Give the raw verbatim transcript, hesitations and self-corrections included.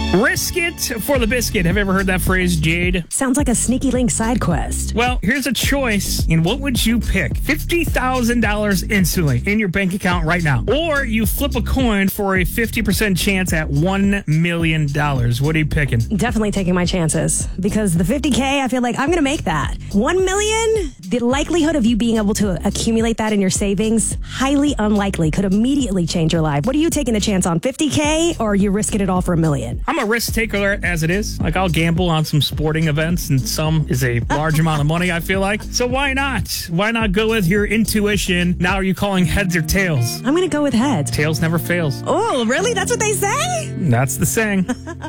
Risk it for the biscuit. Have you ever heard that phrase, Jade? Sounds like a sneaky link side quest. Well, here's a choice. And what would you pick? fifty thousand dollars instantly in your bank account right now. Or you flip a coin for a fifty percent chance at one million dollars. What are you picking? Definitely taking my chances. Because the fifty K, I feel like I'm going to make that. one million, the likelihood of you being able to accumulate that in your savings, highly unlikely. Could immediately change your life. What are you taking a chance on? fifty K or are you risking it all for a million? I'm a risk taker as it is. Like, I'll gamble on some sporting events, and some is a large amount of money, I feel like. So why not? Why not go with your intuition? Now are you calling heads or tails? I'm going to go with heads. Tails never fails. Oh, really? That's what they say? That's the saying.